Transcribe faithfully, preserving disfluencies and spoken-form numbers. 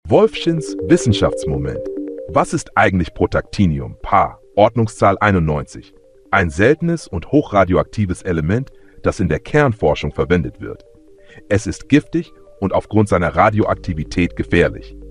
Wolfschins Wissenschaftsmoment. Was ist eigentlich Protactinium, Paar, Ordnungszahl einundneunzig? Ein seltenes und hochradioaktives Element, das in der Kernforschung verwendet wird. Es ist giftig und aufgrund seiner Radioaktivität gefährlich.